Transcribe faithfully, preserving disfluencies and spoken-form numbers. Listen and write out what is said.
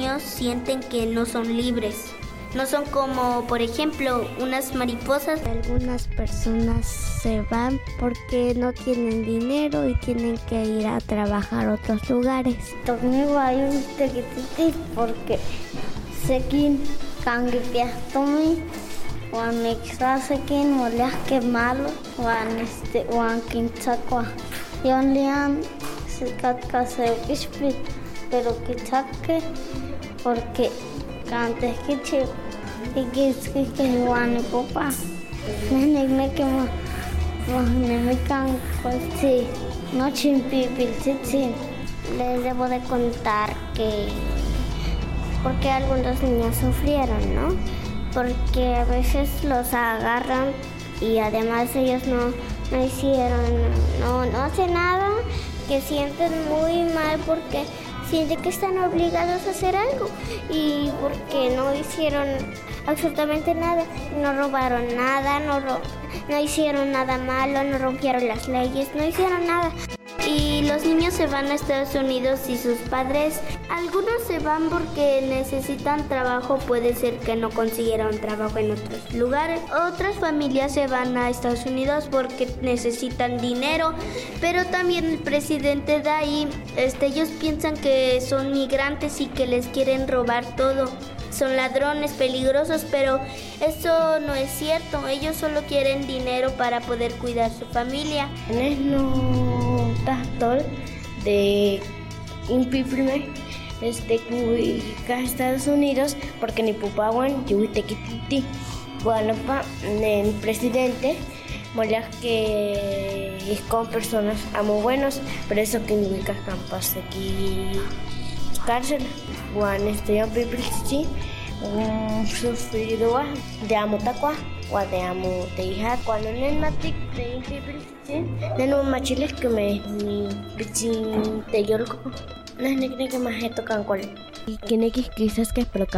niños sienten que no son libres. No son como, por ejemplo, unas mariposas. Algunas personas se van porque no tienen dinero y tienen que ir a trabajar a otros lugares. Conmigo hay un tequititi porque sekin kangipiastumi wan mixasekin moleas que malo wan este wan kinchakwa yon lian sikatkase ishpit pero kichakke porque antes que che y que es que que wan popa nene me que mo me me can pues no chimpipil chinchin. Les debo de contar que porque algunos niños sufrieron, ¿no? Porque a veces los agarran y además ellos no, no hicieron, no, no hacen nada, que sienten muy mal porque sienten que están obligados a hacer algo y porque no hicieron absolutamente nada, no robaron nada, no, ro- no hicieron nada malo, no rompieron las leyes, no hicieron nada. Y los niños se van a Estados Unidos y sus padres, algunos se van porque necesitan trabajo, puede ser que no consiguieron trabajo en otros lugares. Otras familias se van a Estados Unidos porque necesitan dinero, pero también el presidente de ahí, este, ellos piensan que son migrantes y que les quieren robar todo. Son ladrones peligrosos, pero eso no es cierto. Ellos solo quieren dinero para poder cuidar su familia. No tastol de impiprime este cuica Estados Unidos porque ni pupawan yuite kititi bueno pa el presidente molas que es con personas muy buenos, pero eso que ni campas aquí cárcel wan este impiprichi un sufrido de amotakwa o de amo te hija cuando en matic de impiprichi neno machiles que me ni pichín te yorko no es que más esto can cual Y que quizás que es